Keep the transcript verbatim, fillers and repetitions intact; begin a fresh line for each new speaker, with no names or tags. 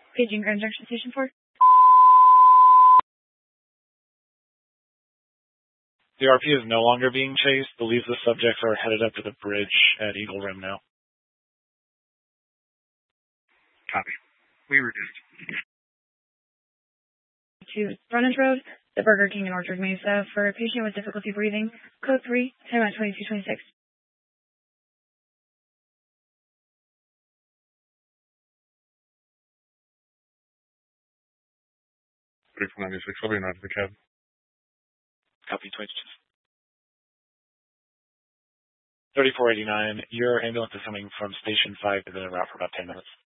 Paging Grand Junction Station four.
The R P is no longer being chased. Believes the subjects are headed up to the bridge at Eagle Rim now.
Copy. We reduced.
To Frontage Road, the Burger King in Orchard Mesa, for a patient with difficulty breathing. Code three, time at twenty-two twenty-six.
thirty-four ninety-six, I'll be in the cab.
Copy, twenty-two. thirty-four eighty-nine, your ambulance is coming from Station five to the route for about ten minutes.